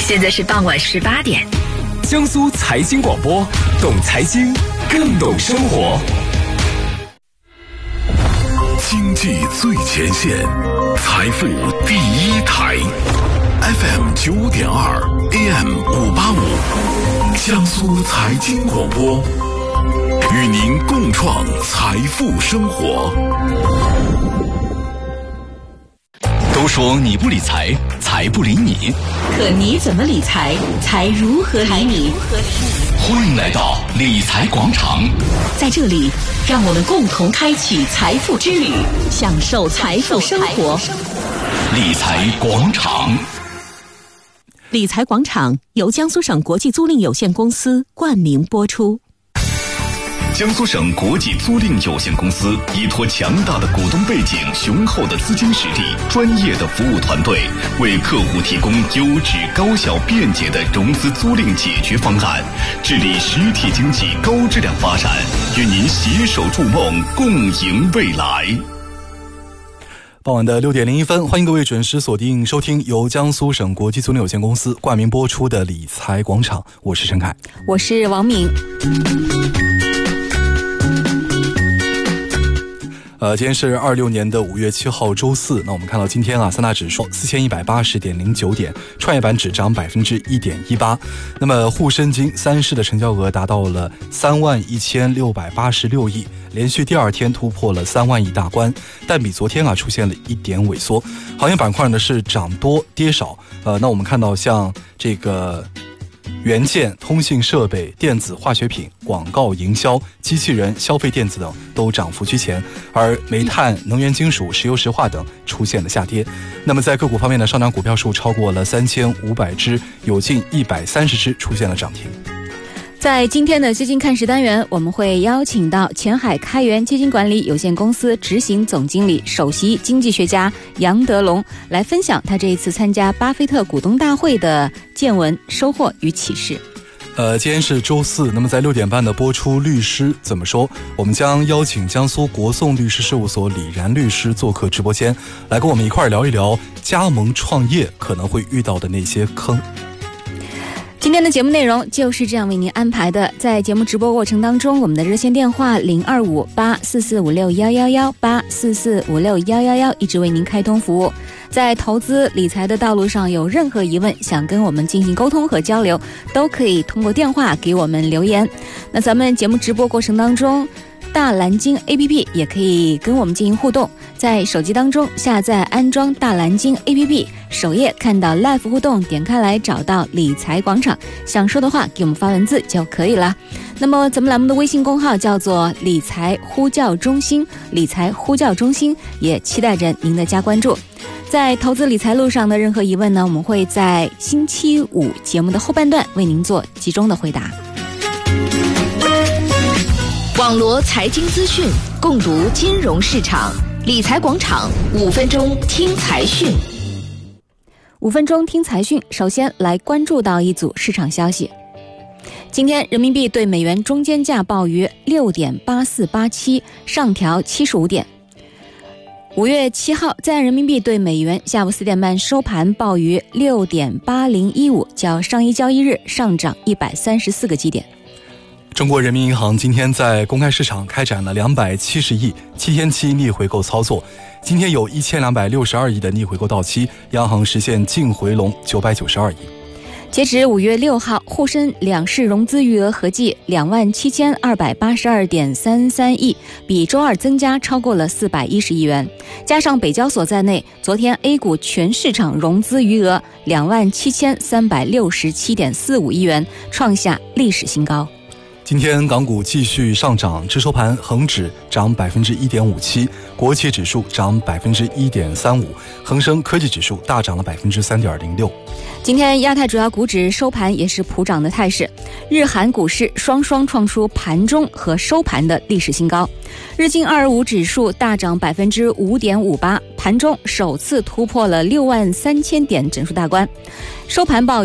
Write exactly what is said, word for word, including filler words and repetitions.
现在是傍晚十八点。 江苏财经广播，懂财经，更懂生活。 经济最前线，财富第一台 ，F M 九五点二 ，A M 五八五，江苏财经广播，与您共创财富生活。 都说你不理财，财不理你。 可你怎么理财，财如何理你？ 欢迎来到理财广场， 在这里，让我们共同开启财富之旅，享受财富生活。 理财广场， 理财广场由江苏省国际租赁有限公司冠名播出。 江苏省国际租赁有限公司依托强大的股东背景、雄厚的资金实力、专业的服务团队，为客户提供优质、高效、便捷的融资租赁解决方案，致力实体经济高质量发展，与您携手筑梦，共赢未来。 傍晚的六点零一分，欢迎各位准时锁定收听由江苏省国际租赁有限公司冠名播出的理财广场，我是陈凯， 我是王敏。 呃，今天是二六年的五月七号周四。那我们看到今天啊，三大指数四千一百八十点零九点，创业板指涨百分之一点一八。那么沪深金三市的成交额达到了三万一千六百八十六亿，连续第二天突破了三万亿大关，但比昨天啊出现了一点萎缩。行业板块呢是涨多跌少。呃，那我们看到像这个元件、通信设备、电子化学品、广告营销、机器人、消费电子等都涨幅居前，而煤炭、能源金属、石油石化等出现了下跌。那么在个股方面呢，上涨股票数超过了三千五百只，有近一百三十只出现了涨停。 在今天的基金看时单元，我们会邀请到前海开源基金管理有限公司执行总经理、首席经济学家杨德龙来分享他这一次参加巴菲特股东大会的见闻、收获与启示。 呃，今天是周四，那么在六点半的播出律师怎么说，我们将邀请江苏国讼律师事务所李然律师做客直播间，来跟我们一块儿聊一聊加盟创业可能会遇到的那些坑。 今天的节目内容就是这样为您安排的。在节目直播过程当中，我们的热线电话零二五八四四五六幺幺幺八四四五六幺幺幺一直为您开通服务。在投资理财的道路上有任何疑问，想跟我们进行沟通和交流，都可以通过电话给我们留言。那咱们节目直播过程当中，大蓝鲸 A P P 也可以跟我们进行互动，在手机当中下载安装大蓝鲸 A P P， 首页看到 Live 互动，点开来找到理财广场，想说的话给我们发文字就可以了。那么咱们栏目的微信公号叫做理财呼叫中心，理财呼叫中心也期待着您的加关注。在投资理财路上的任何疑问呢，我们会在星期五节目的后半段为您做集中的回答。 网罗财经资讯，共读金融市场，理财广场五分钟听财讯。 五分钟听财讯，首先来关注到一组市场消息。今天人民币对美元中间价报于六点八四八七，上调七十五点。五月七号，在人民币对美元下午四点半收盘报于六点八零一五，较上一交易日上涨一百三十四个基点。 中国人民银行今天在公开市场开展了两百七十亿七天期逆回购操作，今天有一千两百六十二亿的逆回购到期，央行实现净回笼九百九十二亿。 截止五月六号，沪深两市融资余额合计两万七千二百八十二点三三亿，比周二增加超过了四百一十亿元。加上北交所在内，昨天 A 股全市场融资余额两万七千三百六十七点四五亿元，创下历史新高。 今天港股继续上涨，至收盘恒指涨百分之一点五七，国企指数涨百分之一点三五，恒生科技指数大涨了百分之三点零六。 今天亚太主要股指收盘也是普涨的态势，日韩股市双双创出盘中和收盘的历史新高。日经二十五指数大涨百分之五点五八，盘中首次突破了六万三千点整数大关，收盘报